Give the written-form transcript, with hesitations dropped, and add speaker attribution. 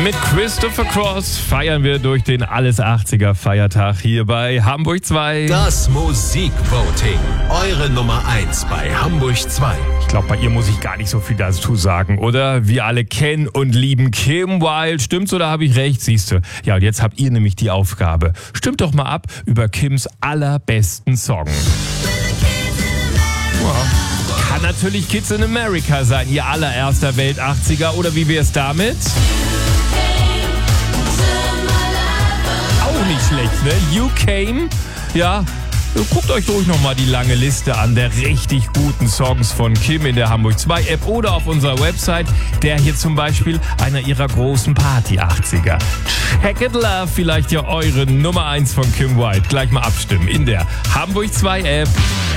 Speaker 1: Mit Christopher Cross feiern wir durch den Alles 80er Feiertag hier bei Hamburg 2.
Speaker 2: Das Musikvoting. Eure Nummer 1 bei Hamburg 2.
Speaker 1: Ich glaube, bei ihr muss ich gar nicht so viel dazu sagen, oder? Wir alle kennen und lieben Kim Wilde. Stimmt's oder habe ich recht? Siehste. Ja, und jetzt habt ihr nämlich die Aufgabe. Stimmt doch mal ab über Kims allerbesten Song. Ja. Kann natürlich Kids in America sein, ihr allererster Welt-80er. Oder wie wär's damit? Auch nicht schlecht, ne? You Came, ja. Guckt euch ruhig nochmal die lange Liste an der richtig guten Songs von Kim in der Hamburg 2 App oder auf unserer Website. Der hier zum Beispiel einer ihrer großen Party-80er. Check It Love, vielleicht ja eure Nummer 1 von Kim Wilde. Gleich mal abstimmen in der Hamburg 2 App.